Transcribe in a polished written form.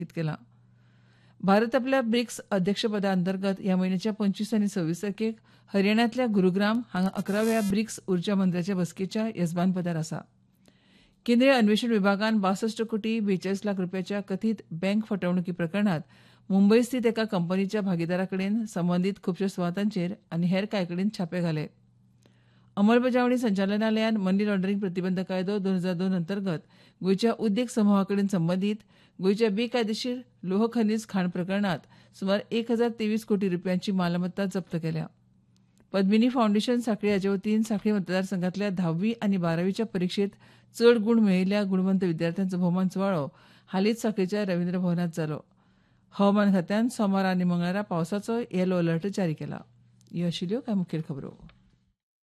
केला. भारत आपल्या ब्रिक्स अध्यक्षपदा अंतर्गत ह्या म्हयन्याच्या 25 आनी 26 तारखेक हरियाणांतल्या गुरुग्राम हांगा 11व्या ब्रिक्स उर्जा मंत्र्याच्या बसकेच्या येजमानपदार आसा. केंद्रीय अन्वेषण विभागान 62 कोटी 42 लाख रुपयाच्या कथीत बँक फटवणुकी प्रकरणात मुंबय स्थित एका कंपनीच्या भागीदाराकडेन संबंदीत खुबश्या सुवातांचेर आनी हेर कांय कडेन छापे घाले. अंमलबजावणी संचालनालयान मनी लॉन्ड्रींग प्रतिबंध कायदो 2002 अंतर्गत गोंयच्या उद्देग समूहाकडेन संबंदीत गोंयच्या बेकायदेशीर लोह खनिज खाण प्रकरणात सुमार 1023 कोटी रुपयांची मालमत्ता जप्त केल्या. पद्मिनी फाउंडेशन सांखळी हाचे वतीन सांखळी मतदारसंघातल्या 10वी आनी 12वीच्या परीक्षेत चड गूण मेळयिल्ल्या गुणवंत विद्यार्थ्यांचो भोवमान सुवाळो हालींच सांखळीच्या रवींद्र भवनात जालो. हवामान खात्यान सोमारा आनी मंगळारा पावसाचो येलो अलर्ट जारी केला. ह्यो आशिल्ल्यो कांय मुखेल खबरो.